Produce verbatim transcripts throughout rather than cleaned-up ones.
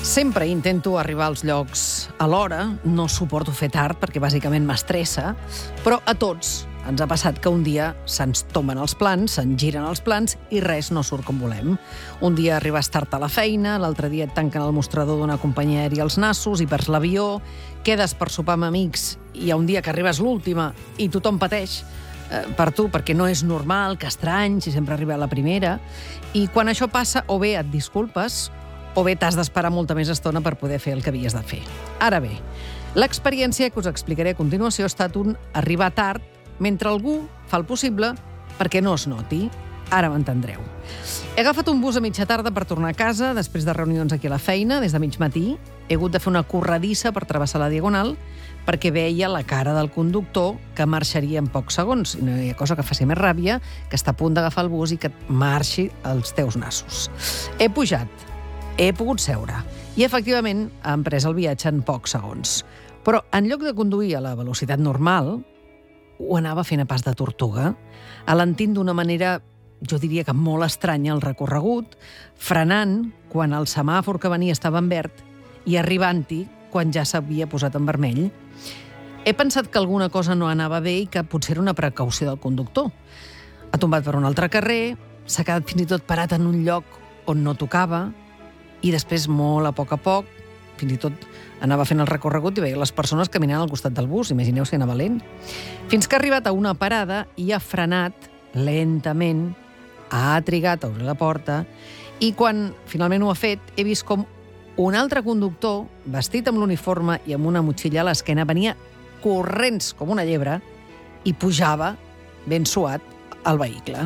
Sempre intento arribar als llocs a l'hora, no suporto fer tard perquè bàsicament m'estressa, però a tots ens ha passat que un dia se'ns tomben els plans, se'n giren els plans i res no surt com volem. Un dia arribes tard a la feina, l'altre dia et tanquen el mostrador d'una companyia aèria als nassos i perds l'avió, quedes per sopar amb amics i hi ha un dia que arribes l'última i tothom pateix eh, per tu perquè no és normal, que estrany, si sempre arriba a la primera. I quan això passa, o bé et disculpes o bé t'has d'esperar molta més estona per poder fer el que havies de fer. Ara bé, l'experiència que us explicaré a continuació ha estat un arribar tard mentre algú fa el possible perquè no es noti. Ara m'entendreu. He agafat un bus a mitja tarda per tornar a casa després de reunions aquí a la feina, des de mig matí. He hagut de fer una corredissa per travessar la Diagonal perquè veia la cara del conductor que marxaria en pocs segons. No hi ha cosa que faci més ràbia que estar a punt d'agafar el bus i que et marxi als teus nassos. He pujat, he pogut seure i, efectivament, han pres el viatge en pocs segons. Però, en lloc de conduir a la velocitat normal, ho anava fent a pas de tortuga, alentint d'una manera, jo diria que molt estranya, el recorregut, frenant quan el semàfor que venia estava en verd i arribant-hi quan ja s'havia posat en vermell. He pensat que alguna cosa no anava bé i que potser era una precaució del conductor. Ha tombat per un altre carrer, s'ha quedat fins i tot parat en un lloc on no tocava, i després, molt a poc a poc, fins i tot anava fent el recorregut i veia les persones caminant al costat del bus. Imagineu si anava lent. Fins que ha arribat a una parada i ha frenat lentament, ha trigat a obrir la porta i quan finalment ho ha fet he vist com un altre conductor, vestit amb l'uniforme i amb una motxilla a l'esquena, venia corrents com una llebre i pujava ben suat al vehicle.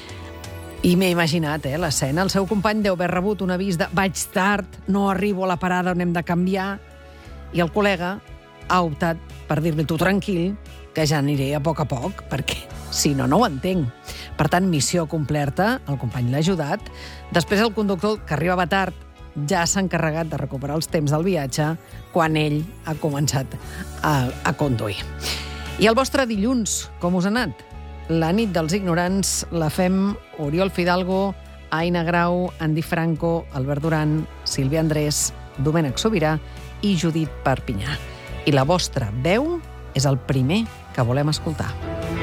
I m'he imaginat, eh, l'escena. El seu company deu haver rebut un avís de vaig tard, no arribo a la parada on hem de canviar, i el col·lega ha optat per dir-li tu tranquil, que ja aniré a poc a poc, perquè si no, no ho entenc. Per tant, missió complerta, el company l'ha ajudat. Després el conductor, que arribava tard, ja s'ha encarregat de recuperar els temps del viatge quan ell ha començat a, a conduir. I el vostre dilluns, com us ha anat? La nit dels ignorants la fem Oriol Fidalgo, Aina Grau, Andy Franco, Albert Duran, Sílvia Andrés, Domènec Sobirà i Judit Perpinyà. I la vostra veu és el primer que volem escoltar.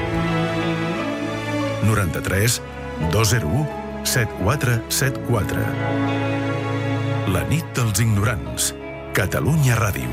noranta-tres dos zero u set quatre set quatre. La nit dels ignorants. Catalunya Ràdio.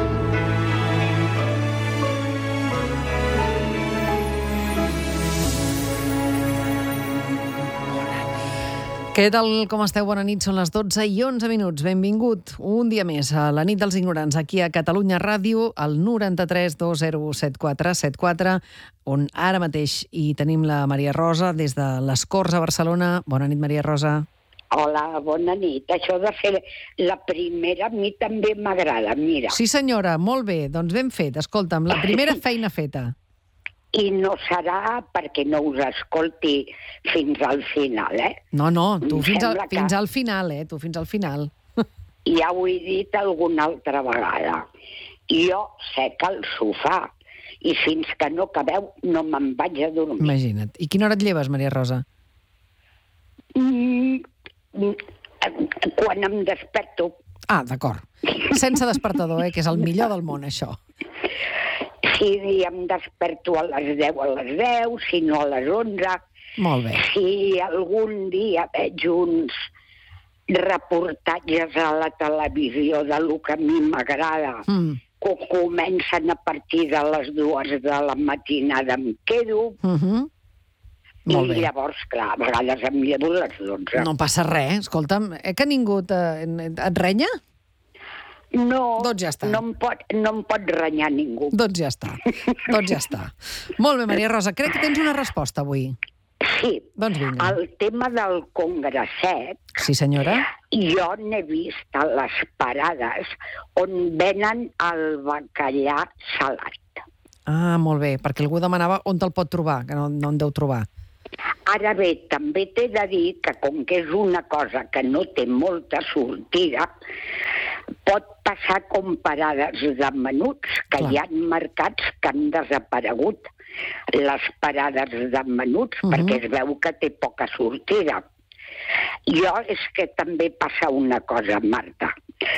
Què tal, com esteu? Bona nit, són les dotze i onze minuts. Benvingut un dia més a la nit dels ignorants, aquí a Catalunya Ràdio, al noranta-tres dos zero u set quatre set quatre, on ara mateix hi tenim la Maria Rosa, des de les Corts a Barcelona. Bona nit, Maria Rosa. Hola, bona nit. Això de fer la primera a mi també m'agrada, mira. Sí, senyora, molt bé, doncs ben fet. Escolta'm, la primera feina feta. I no serà perquè no us escolti fins al final, eh? No, no, tu fins al, Sembla que- fins al final, eh? Tu fins al final. Ja ho he dit alguna altra vegada. Jo sec al sofà i fins que no acabeu no me'n vaig a dormir. Imagina't. I quina hora et lleves, Maria Rosa? Mm, mm, quan em desperto. Ah, d'acord. Sense despertador, eh? Que és el millor del món, això. Si em desperto a les deu, a les deu, si no a les onze. Molt bé. Si algun dia veig uns reportatges a la televisió de lo que a mi m'agrada, Mm. que comencen a partir de les dues de la matinada, em quedo, Uh-huh. Molt i bé. llavors, clar, a vegades em llevo a les dotze. No passa res. Escolta'm, eh, que ningú te, et renya? No, Doncs ja està. no, em pot, no em pot renyar ningú. Doncs ja està. Doncs ja està. Molt bé, Maria Rosa. Crec que tens una resposta avui. Sí, Doncs vinga. el tema del congresset, Sí, senyora? jo n'he vist a les parades on venen el bacallà salat. Ah, molt bé, perquè algú demanava on te'l pot trobar, que no, no en deu trobar. Ara bé, també t'he de dir que com que és una cosa que no té molta sortida, pot passar com parades de menuts, que Clar. hi ha mercats que han desaparegut les parades de menuts, Mhm. perquè es veu que té poca sortida. Jo és que també passa una cosa, Marta.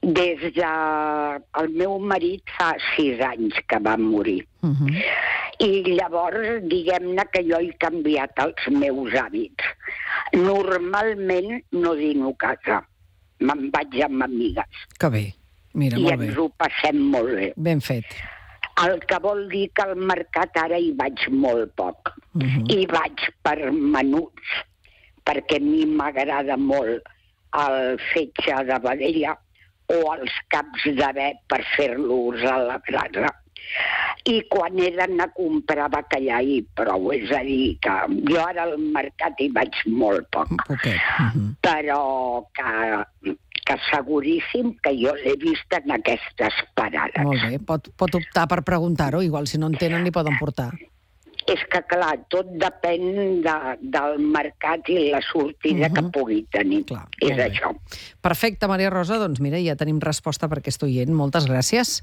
Des de... El meu marit fa sis anys que va morir. Uh-huh. I llavors, diguem-ne que jo he canviat els meus hàbits. Normalment no dino a casa. Me'n vaig amb amigues. Que bé. Mira, I molt bé. ens ho passem molt bé. Ben fet. El que vol dir que al mercat ara hi vaig molt poc. Uh-huh. I vaig per menuts, perquè a mi m'agrada molt el fetge de vedella o els caps de bé per fer-los a la brasa. I quan he d'anar a comprar bacallà i prou, és a dir, que jo ara al mercat hi vaig molt poc. Un poquet. Uh-huh. Però que, que seguríssim que jo l'he vist en aquestes parades. Molt bé. Pot, pot optar per preguntar-ho, igual si no en tenen li poden portar. És que, clar, tot depèn de, del mercat i la sortida uh-huh. que pugui tenir. Clar, és molt bé. això. Perfecte, Maria Rosa. Doncs mira, ja tenim resposta per aquest oient. Moltes gràcies.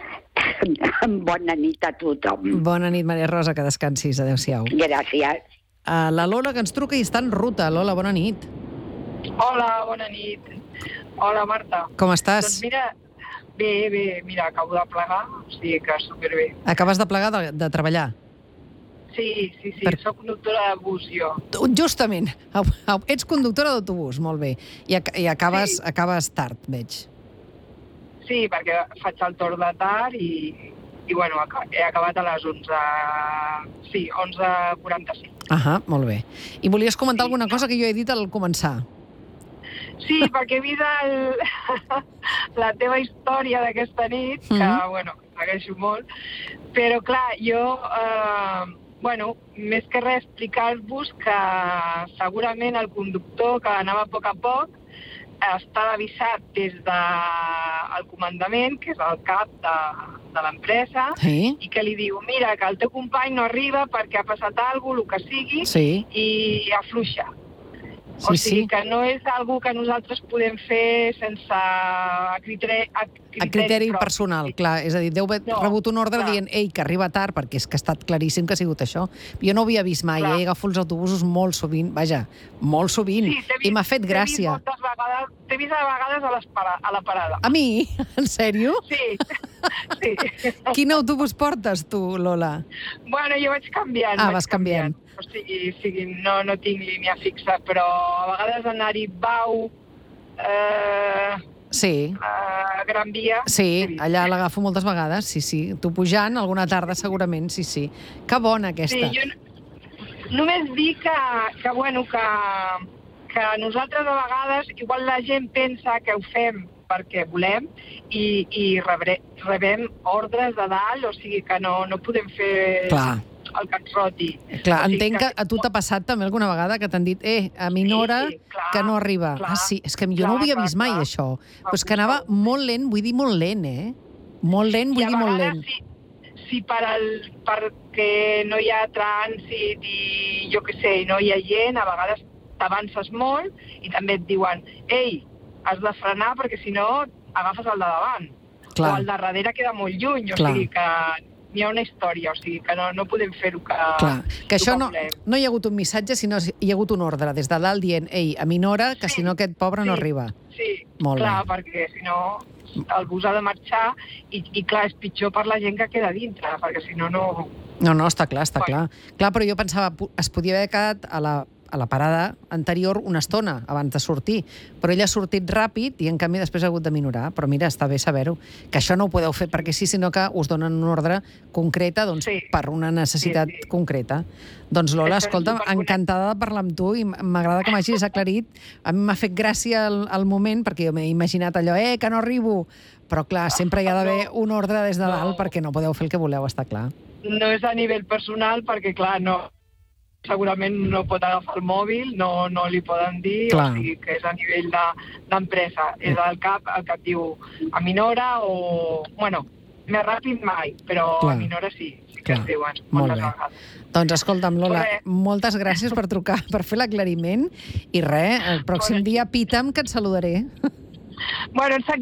Bona nit a tothom. Bona nit, Maria Rosa, que descansis. Adéu-siau. Gràcies. Uh, la Lola, que ens truca i està en ruta. Lola, bona nit. Hola, bona nit. Hola, Marta. Com estàs? Doncs mira, bé, bé, mira, acabo de plegar, o sigui que superbé. Acabes de plegar de, de treballar? Sí, sí, sí, Per... soc conductora de bus, jo. Tu, justament. Au, au, ets conductora d'autobús, molt bé. I, ac i acabes, Sí. acabes tard, veig. Sí, perquè faig el torn de tard i, i bueno, aca- he acabat a les onze... Sí, onze quaranta-cinc. Ahà, molt bé. I volies comentar Sí. alguna cosa que jo he dit al començar? Sí, perquè he vist el... la teva història d'aquesta nit, que, Mhm. bueno, t'agraeixo molt, però, clar, jo, eh, bueno, més que res explicar-vos que segurament el conductor que anava a poc a poc estava avisat des del comandament, que és el cap de, de l'empresa, Sí? i que li diu, mira, que el teu company no arriba perquè ha passat alguna cosa, el que sigui, Sí, i afluixa. sí, O sigui sí. que no és algo que nosaltres podem fer sense a criteri, a criteri, A criteri propi. personal, clar. És a dir, deu haver No, rebut un ordre clar. dient ei, que arriba tard, perquè és que ha estat claríssim que ha sigut això. Jo no ho havia vist mai, Clar. eh? Agafo els autobusos molt sovint, vaja, molt sovint, Sí, t'he vist, i m'ha fet t'he vist gràcia. moltes vegades, t'he vist a vegades a, les para, a la parada. A mi? En sèrio? Sí, sí. Quin autobús portes, tu, Lola? Bueno, jo vaig canviant. Ah, vaig vas canviant. O sigui, o sigui no, no tinc línia fixa, però a vegades anar-hi Bau, eh, Sí, a Gran Via... he sí, vist. allà l'agafo moltes vegades, sí, sí. Tu pujant, alguna tarda segurament, sí, sí. Que bona aquesta. Sí, jo n- només dic que, que, bueno, que, que nosaltres a vegades, igual la gent pensa que ho fem perquè volem i, i rebre, rebem ordres de dalt, o sigui que no, no podem fer Clar. el que ens roti. Clar, O sigui entenc que a tu t'ha passat també alguna vegada que t'han dit eh, a minora Sí, sí, clar, que no arriba. clar, ah, sí, és que jo clar, no ho havia clar, vist mai, clar. això. Ah, Però és que anava això. molt lent, vull dir molt lent, eh? Molt lent, vull I a dir molt vegades, lent. si, si per el, perquè no hi ha trànsit i jo què sé, i no hi ha gent, a vegades t'avances molt i també et diuen ei, has de frenar perquè si no agafes el de davant. Clar. O el de darrere queda molt lluny, o Clar. sigui que n'hi ha una història, o sigui que no, no podem fer-ho que... Clar, que això no, volem. no hi ha hagut un missatge, sinó hi ha hagut un ordre des de dalt dient ei, a minora, que Sí, si no aquest pobre no sí. arriba. Sí, Molt clar, bé. perquè si no el bus ha de marxar i, i clar, és pitjor per la gent que queda dintre, perquè si no, no... No, no, està clar, està Bueno. clar. Clar, però jo pensava, pu- es podia haver quedat a la, a la parada anterior una estona abans de sortir, però ell ha sortit ràpid i en canvi després ha hagut de minorar. Però mira, està bé saber-ho, que això no ho podeu fer perquè sí, sinó que us donen una ordre concreta doncs, Sí. per una necessitat Sí, sí. concreta. Doncs Lola, Això és escolta, superbonic. encantada de parlar amb tu i m'agrada que m'hagis aclarit. A mi m'ha fet gràcia el, el moment perquè jo m'he imaginat allò, eh, que no arribo. Però clar, sempre hi ha d'haver un ordre des de dalt No. perquè no podeu fer el que voleu, està clar. No és a nivell personal perquè, clar, no, segurament no pot agafar el mòbil, no, no li poden dir, Clar. o sigui que és a nivell de- d'empresa. És el cap el que et diu a minora o... Bueno, més ràpid mai, però Clar. a minora sí, sí que Clar. es diuen Molt moltes bé. vegades. Doncs escolta'm, Lola, Res. moltes gràcies per trucar, per fer l'aclariment. I res, el pròxim Bona nit. dia pita'm que et saludaré. Bueno, em sap